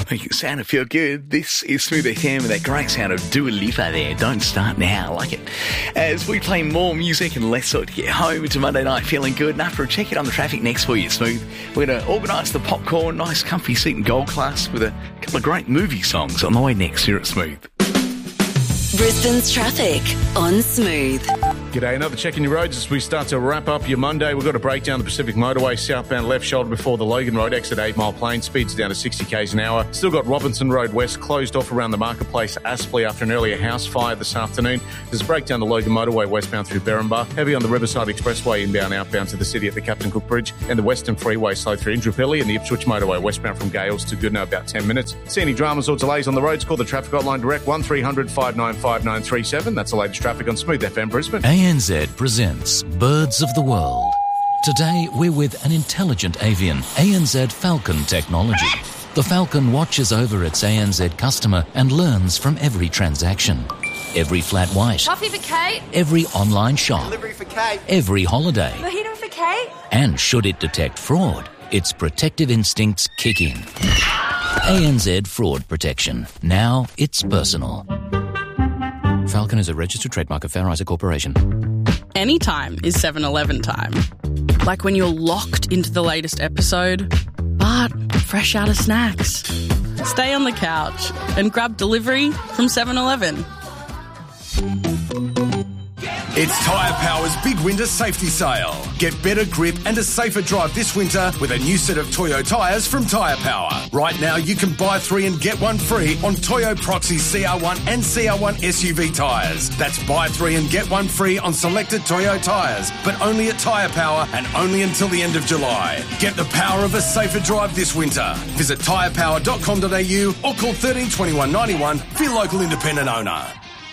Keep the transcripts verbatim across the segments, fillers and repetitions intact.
Make it sound and feel good. This is Smooth F M with that great sound of Dua Lipa there. Don't start now. I like it. As we play more music and less so to get home to Monday night feeling good. And after a check it on the traffic next for you, Smooth, we're going to organise the popcorn, nice comfy seat and gold class with a couple of great movie songs on the way next here at Smooth. Brisbane's traffic on Smooth. G'day, another check in your roads as we start to wrap up your Monday. We've got to break down the Pacific Motorway, southbound left shoulder before the Logan Road exit, eight Mile Plain, speeds down to sixty k's an hour. Still got Robinson Road West closed off around the Marketplace, Aspley, after an earlier house fire this afternoon. There's a breakdown the Logan Motorway westbound through Berrinba. Heavy on the Riverside Expressway inbound outbound to the city at the Captain Cook Bridge, and the Western Freeway slow through Indooroopilly, and the Ipswich Motorway westbound from Gales to Goodnow about ten minutes. See any dramas or delays on the roads, call the traffic hotline direct one three hundred five nine five nine three seven. That's the latest traffic on Smooth F M Brisbane. A N Z presents Birds of the World. Today we're with an intelligent avian, A N Z Falcon technology. The Falcon watches over its A N Z customer and learns from every transaction. Every flat white. Coffee for Kate. Every online shop. Delivery for Kate. Every holiday. Mojito for Kate. And should it detect fraud, its protective instincts kick in. A N Z Fraud Protection. Now it's personal. Falcon is a registered trademark of Fair Isaac Corporation. Anytime is seven eleven time. Like when you're locked into the latest episode, but fresh out of snacks. Stay on the couch and grab delivery from seven eleven. It's Tyre Power's big winter safety sale. Get better grip and a safer drive this winter with a new set of Toyo tyres from Tyre Power. Right now you can buy three and get one free on Toyo Proxy C R one and C R one S U V tyres. That's buy three and get one free on selected Toyo tyres, but only at Tyre Power and only until the end of July. Get the power of a safer drive this winter. Visit tyre power dot com dot a u or call thirteen twenty-one ninety-one for your local independent owner.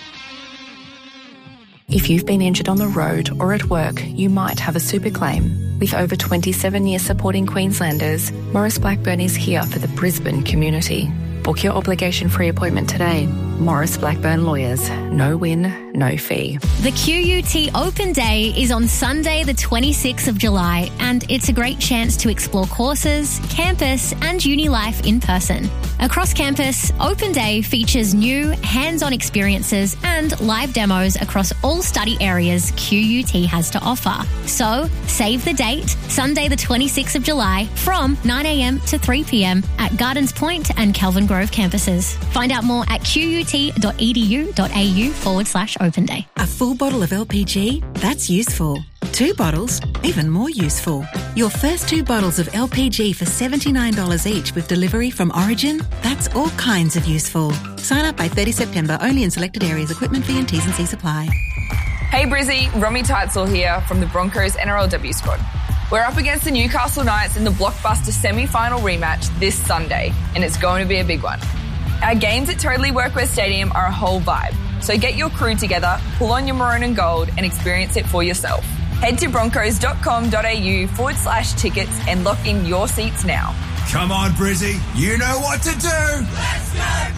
If you've been injured on the road or at work, you might have a super claim. With over twenty-seven years supporting Queenslanders, Maurice Blackburn is here for the Brisbane community. Book your obligation-free appointment today. Maurice Blackburn Lawyers. No win, no fee. The Q U T Open Day is on Sunday the twenty-sixth of July, and it's a great chance to explore courses, campus and uni life in person. Across campus, Open Day features new hands-on experiences and live demos across all study areas Q U T has to offer. So, save the date, Sunday the twenty-sixth of July from nine a.m. to three p.m. at Gardens Point and Kelvin Grove campuses. Find out more at qut.edu.au forward slash open day. A full bottle of L P G? That's useful. Two bottles? Even more useful. Your first two bottles of L P G for seventy-nine dollars each with delivery from Origin? That's all kinds of useful. Sign up by thirtieth of September, only in selected areas. Equipment fee and T's and C's apply. Hey Brizzy, Romy Teitzel here from the Broncos N R L W squad. We're up against the Newcastle Knights in the blockbuster semi-final rematch this Sunday, and it's going to be a big one. Our games at Totally Workwear Stadium are a whole vibe, so get your crew together, pull on your maroon and gold, and experience it for yourself. Head to broncos.com.au forward slash tickets and lock in your seats now. Come on, Brizzy, you know what to do! Let's go,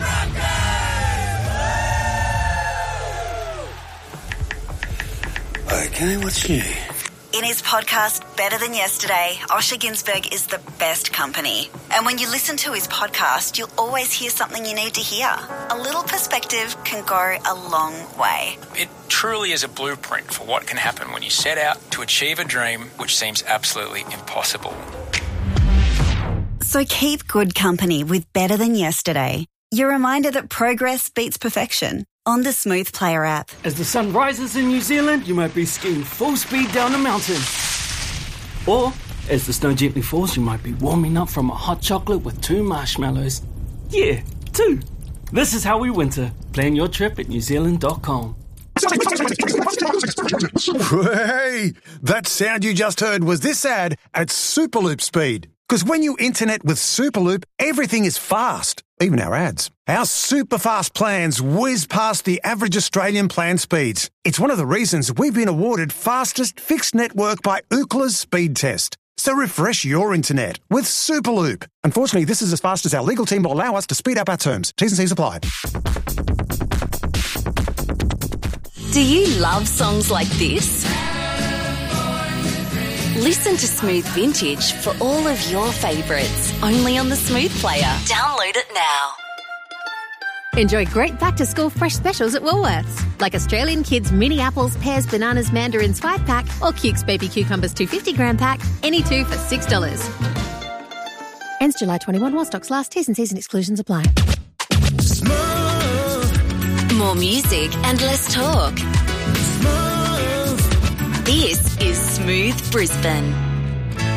Broncos! Okay, what's new? In his podcast, Better Than Yesterday, Osher Ginsberg is the best company. And when you listen to his podcast, you'll always hear something you need to hear. A little perspective can go a long way. It truly is a blueprint for what can happen when you set out to achieve a dream which seems absolutely impossible. So keep good company with Better Than Yesterday. Your reminder that progress beats perfection. On the Smooth Player app. As the sun rises in New Zealand, you might be skiing full speed down a mountain. Or, as the snow gently falls, you might be warming up from a hot chocolate with two marshmallows. Yeah, two. This is how we winter. Plan your trip at new zealand dot com. Hey, that sound you just heard was this ad at Superloop speed. Because when you internet with Superloop, everything is fast, even our ads. Our super fast plans whiz past the average Australian plan speeds. It's one of the reasons we've been awarded fastest fixed network by Ookla's speed test. So refresh your internet with Superloop. Unfortunately, this is as fast as our legal team will allow us to speed up our terms. T's and C's apply. Do you love songs like this? Listen to Smooth Vintage for all of your favourites. Only on the Smooth Player. Download it now. Enjoy great back-to-school fresh specials at Woolworths, like Australian Kids mini apples, pears, bananas, mandarins five pack or Cukes baby cucumbers two hundred fifty gram pack, any two for six dollars. Ends July twenty-first while stocks last. T's and C's and exclusions apply. Smooth. More music and less talk. Smooth. This is Smooth Brisbane.